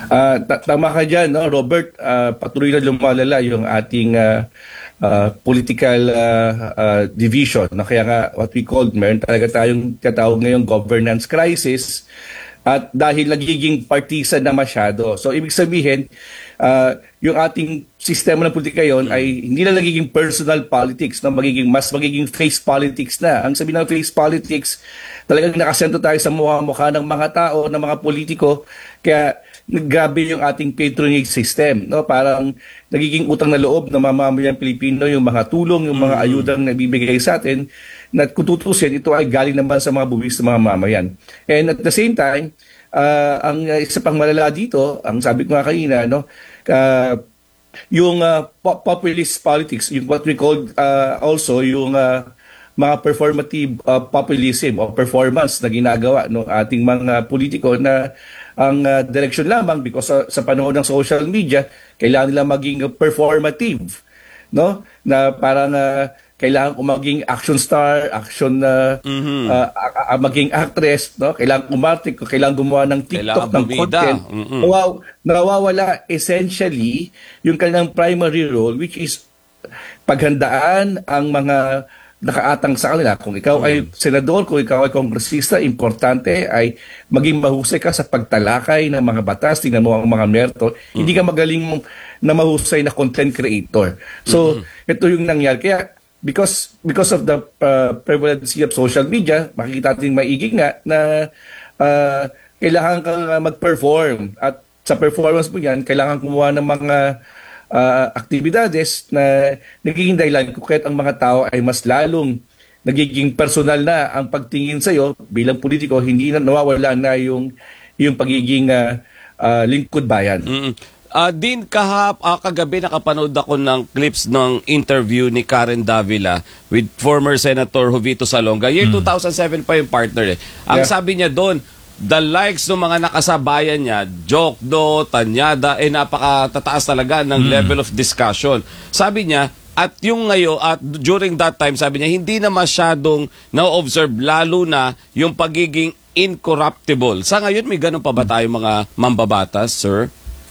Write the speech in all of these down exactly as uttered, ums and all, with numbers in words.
Ah, ta- tama ka dyan, no, Robert. Ah, patuloy na lumalala yung ating ah, ah, political ah, ah, division. No? Kaya nga, what we called, meron talaga tayong tinatawag ngayong governance crisis. At dahil nagiging partisan na masyado. So, ibig sabihin, ah, yung ating sistema ng politika yon ay hindi na nagiging personal politics, no? magiging, mas magiging face politics na. Ang sabi ng face politics, talagang nakasento tayo sa mukha-mukha ng mga tao, ng mga politiko. Kaya grabe yung ating patronage system, no? Parang nagiging utang na loob ng mamamayang Pilipino yung mga tulong, yung mga ayudang nabibigay sa atin, na kung tutusin, ito ay galing naman sa mga buwis ng mga mamayan. And at the same time, uh, ang isa pang malala dito, ang sabi ko nga kanina, no? Uh, yung uh, populist politics, yung what we call uh, also yung uh, mga performative uh, populism o performance na ginagawa ng ating mga politiko na ang uh, direction lamang because sa, sa panahon ng social media, kailangan nila maging performative, no? Na parang uh, kailangan ko maging action star, action na uh, mm-hmm. uh, uh, maging actress, no? Kailangan umarte, kailangan gumawa ng TikTok ng content. Mm-hmm. Wow, nawawala essentially yung kanilang primary role, which is paghandaan ang mga nakaatang sa kanila. Kung ikaw mm. ay senador, kung ikaw ay kongresista, importante ay maging mahusay ka sa pagtalakay ng mga batas, tingnan mo ang mga merto. Mm. Hindi ka magaling na mahusay na content creator. So, mm-hmm. ito yung nangyari. Kaya, because because of the uh, prevalency of social media, makikita natin maiging nga na uh, kailangan kang mag-perform. At sa performance mo yan, kailangan kumuha ng mga Uh, aktibidades na nagiging dahilan kung kahit ang mga tao ay mas lalong nagiging personal na ang pagtingin sa iyo bilang politiko, hindi na nawawala na yung yung pagiging uh, uh, lingkod bayan. Mm-hmm. Uh, din kahap uh, kagabi nakapanood ako ng clips ng interview ni Karen Davila with former Senator Jovito Salonga. Year mm. two thousand seven pa yung partner eh. Ang yeah. sabi niya doon, the likes ng mga nakasabayan niya, Jokdo, Tanyada, eh napakatataas talaga ng mm. level of discussion. Sabi niya, at yung ngayon, at during that time, sabi niya, hindi na masyadong na-observe, lalo na yung pagiging incorruptible. Sa ngayon, may ganun pa ba tayo mga mambabatas, sir?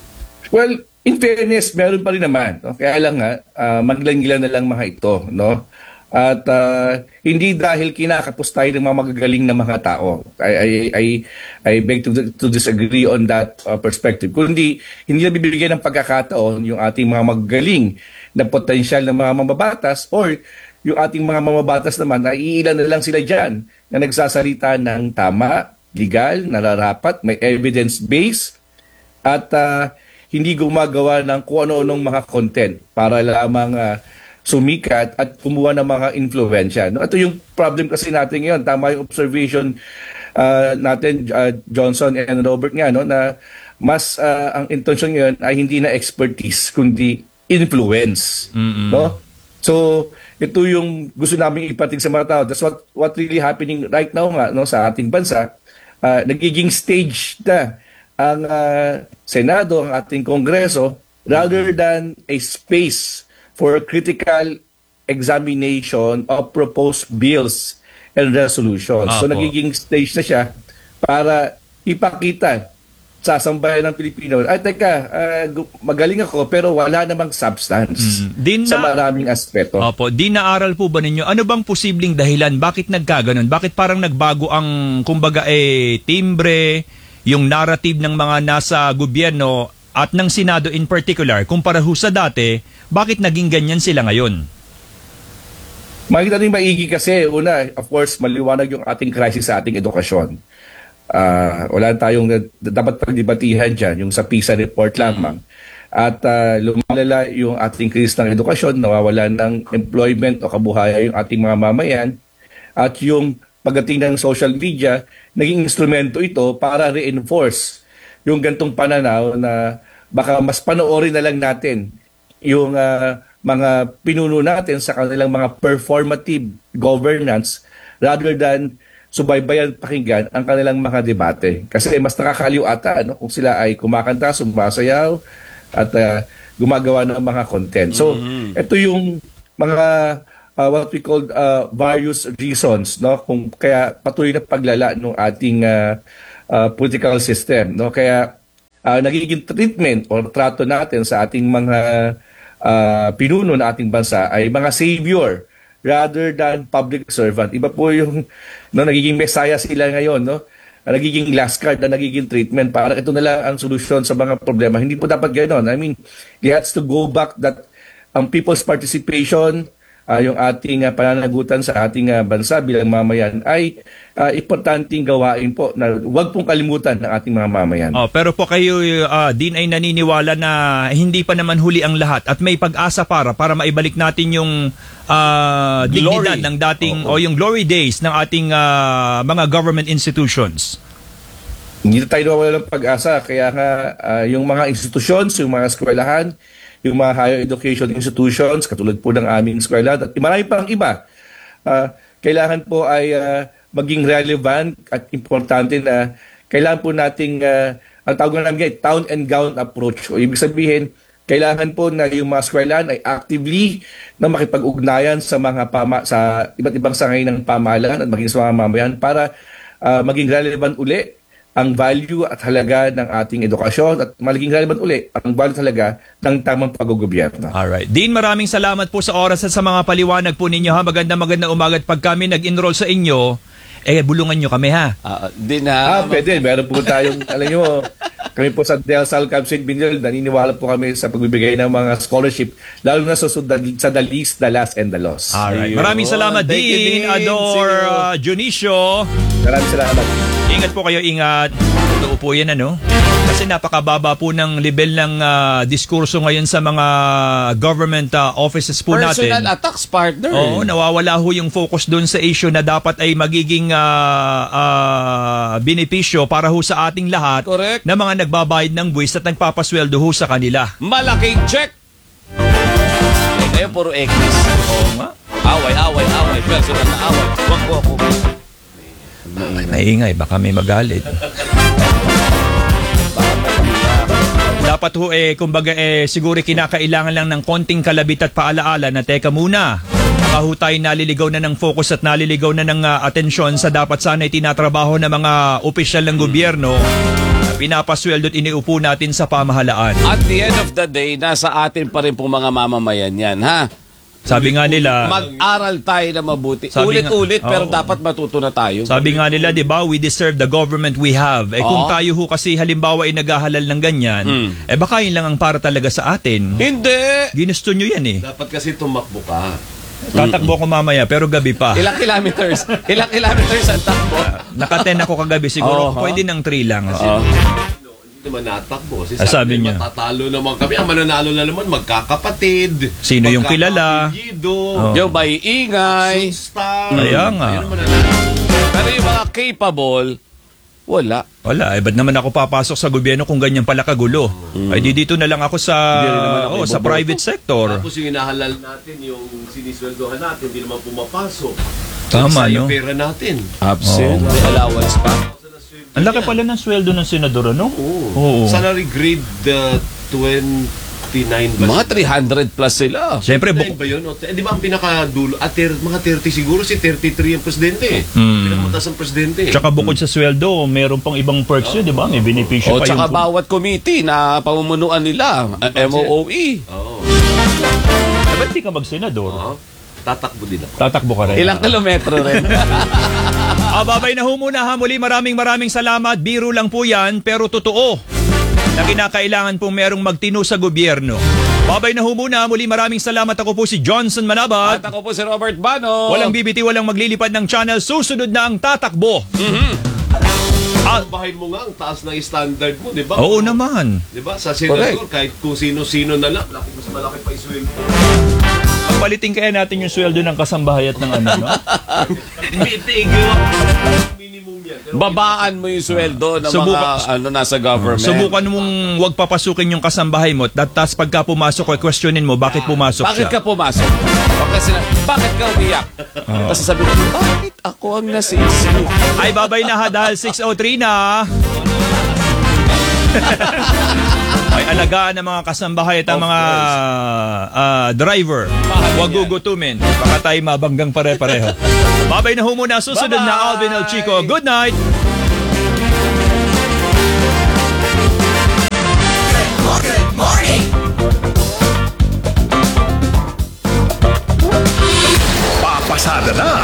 Well, in fairness, meron pa rin naman. No? Kaya lang nga, uh, maglangilan na lang mga ito, no? At uh, hindi dahil kinakapos tayo ng mga magagaling na mga tao. I, I, I, I beg to, to disagree on that uh, perspective. Kundi hindi na bibigyan ng pagkakataon yung ating mga magagaling na potensyal ng mga mamabatas or yung ating mga mamabatas naman na iilan na lang sila dyan na nagsasalita ng tama, legal, nararapat, may evidence base at uh, hindi gumagawa ng kung ano-anong mga content para lamang uh, sumikat at kumuha ng mga influensya. No? Ito yung problem kasi natin ngayon. Tama yung observation uh, natin, uh, Johnson and Robert nga, no? Na mas uh, ang intention ngayon ay hindi na expertise, kundi influence. Mm-hmm. No? So, ito yung gusto namin ipatig sa mga tao. That's what, what really happening right now nga, no? Sa ating bansa. Uh, nagiging stage na ang uh, Senado, ang ating Kongreso, rather than a space for critical examination of proposed bills and resolutions. Ah, so po. nagiging stage na siya para ipakita sa sambayan ng Pilipino, ay teka, uh, magaling ako pero wala namang substance mm. din sa na, maraming aspeto. Opo, di naaral po ba ninyo, ano bang posibleng dahilan? Bakit nagkaganon? Bakit parang nagbago ang, kumbaga eh, timbre, yung narrative ng mga nasa gobyerno at ng Senado in particular, kumpara ho sa dati, bakit naging ganyan sila ngayon? Makikita rin maigi kasi, una, of course, maliwanag yung ating crisis sa ating edukasyon. Uh, wala tayong dapat pagdibatihan dyan, yung sa PISA report lamang. At uh, lumalala yung ating krisis ng edukasyon, nawawala ng employment o kabuhayan yung ating mga mamayan. At yung pagdating ng social media, naging instrumento ito para reinforce yung gantong pananaw na baka mas panoorin na lang natin yung uh, mga pinuno natin sa kanilang mga performative governance rather than subaybayan pakinggan ang kanilang mga debate. Kasi mas nakakaliw ata no? Kung sila ay kumakanta, sumasayaw at uh, gumagawa ng mga content. So, mm-hmm. ito yung mga uh, what we call uh, various reasons no? Kung kaya patuloy na paglala ng ating uh, uh, political system. No? Kaya uh, nagiging treatment o trato natin sa ating mga uh, pinuno na ating bansa ay mga savior rather than public servant. Iba po yung no, nagiging messiah sila ngayon, no? Nagiging last card na nagiging treatment para ito na lang ang solusyon sa mga problema. Hindi po dapat ganoon. I mean, it has to go back that ang people's participation, uh, yung ating uh, pananagutan sa ating uh, bansa bilang mamayan ay uh, importanteng gawain po na huwag pong kalimutan ng ating mga mamayan. Oh, pero po kayo uh, din ay naniniwala na hindi pa naman huli ang lahat at may pag-asa para para maibalik natin yung uh, dignidad ng dating oh, oh. o yung glory days ng ating uh, mga government institutions. Hindi tayo nawawala ng pag-asa kaya nga uh, yung mga institutions, yung mga eskwelahan, yung mga higher education institutions, katulad po ng aming eskwela, at marami pang iba. Uh, kailangan po ay uh, maging relevant at importante na kailangan po nating, uh, ang tawag na namin, town and gown approach. O ibig sabihin, kailangan po na yung mga eskwelahan ay actively na makipag-ugnayan sa mga pama, sa iba't ibang sangay ng pamahalaan at maging sa mga mamayan para uh, maging relevant uli ang value at halaga ng ating edukasyon at maging relevant uli ang value at halaga ng tamang pag-gobyerno. Alright. Dean, maraming salamat po sa oras at sa mga paliwanag po ninyo ha. Maganda maganda umaga at pag kami nag-enroll sa inyo, eh bulungan nyo kami ha. Uh, Dean ha. Ah, pwede. Meron po tayong, alam nyo, kami po sa Delsal Camp Saint Benil, naniniwala po kami sa pagbibigay ng mga scholarship, lalo na sa, sa the least, the last, and the lost. Alright. Maraming salamat, Thank you, Dean, Dean. Ador, uh, Junicio. Maraming salamat. Ingat po kayo, ingat. Totoo po yan, ano? Kasi napakababa po ng level ng uh, diskurso ngayon sa mga government uh, offices po natin. Personal attacks, partner. Oo, nawawala ho yung focus doon sa issue na dapat ay magiging uh, uh, benepisyo para ho sa ating lahat. Correct. Na mga nagbabayad ng buwis at nagpapasweldo ho sa kanila. Malaking check. Eh, ngayon puro X. Oo nga. Away, away, away. Personal na away. Wag po ako. Naingay, baka may magalit. Dapat ho eh, kumbaga eh, siguro kinakailangan lang ng konting kalabit at paalaala na teka muna. Baka ho tayo naliligaw na ng focus at naliligaw na ng uh, atensyon sa dapat sana itinatrabaho ng mga opisyal ng gobyerno na pinapasweldo at iniupo natin sa pamahalaan. At the end of the day, nasa atin pa rin pong mga mamamayan yan, ha? Sabi nga nila, mag-aral tayo na mabuti. Sabi Ulit-ulit, nga- pero Oo. dapat matuto na tayo. sabi nga nila, di ba, we deserve the government we have. Eh kung Oo. tayo ho kasi halimbawa ay naghahalal ng ganyan, Hmm. eh baka yun lang ang para talaga sa atin. Hindi! Ginusto nyo yan eh. Dapat kasi tumakbo ka. Tatakbo ko mamaya pero gabi pa. Ilang kilometers? Ilang kilometers ang takbo? Naka-ten ako kagabi siguro. Oo. Pwede ng three lang. Oo. Hindi naman natakbo. Si Ah, sabi sabi niya. matatalo naman kami. Ang mananalo na naman, magkakapatid. Sino yung kilala? Magkakapilyido. Oo. Yung may ingay. Star. Kaya nga. Ayun ang mananalo. Pero yung mga capable, wala. Wala, eh ba't naman ako papasok sa gobyerno kung ganyan pala kagulo? Ay di dito na lang ako sa Hindi rin naman ako oh, sa iboboto. private sector. Tapos yung inahalal natin, yung sinisweldohan natin, hindi naman pumapasok. Tama, Sayang no? pera natin. Absent. Oo. May allowance pa. Ang laki pala ng sweldo ng senador, ano? Oo. Oo. Salary grade uh, twenty-nine ba? Mga three hundred plus sila. Siyempre, twenty-nine bu- ba yun? O, eh, di ba ang pinakadulo? At ter- mga thirty siguro, si thirty-three ang presidente. Hmm. Pinakamatas ang presidente. tsaka bukod sa sweldo, meron pang ibang perks yun, di ba? May benepisyo O pa tsaka yung... bawat committee na pamumunuan nila, uh, M O O E. Oo. Eh, ba't di ka mag-senador? Oo. Tatakbo din ako. Tatakbo ka rin. Ilang kilometro rin. Ah, babay na ho muna ha. Muli maraming maraming salamat. Biro lang po yan, pero totoo na kinakailangan pong merong magtino sa gobyerno. Babay na ho muna. Muli maraming salamat. Ako po si Johnson Manabat. At ako po si Robert Bano. Walang B B T, walang maglilipad ng channel. Susunod na ang tatakbo. Ah, Bahay mo nga ang taas ng standard mo, di ba? oo naman. Di ba? Sa senador, kahit kung sino-sino na lang, laki mas malaki pa isweldo. Pagpalitin kaya natin yung sweldo ng kasambahay at ng ano, no? Tigil minimum yan. Pero Babaan mo yung sweldo ng Subukan- mga ano nasa government. Subukan mong wag papasukin yung kasambahay mo. At tas pagka pumasok, ay questionin mo, bakit pumasok Bakit siya? ka pumasok? Bakit, sila, bakit ka umiyak? Tapos sabi ko, bakit ako ang nasisi? Ay, babay na ha dahil six oh three na. Ay, alagaan ng mga kasambahay at ang Of mga ah, driver. Mahal Huwag yan. gugutumin. Baka tayo mabanggang pare-pareho. Babay na ho muna. Susunod na Bye-bye. Alvin El Chico. Good night! Umpisa na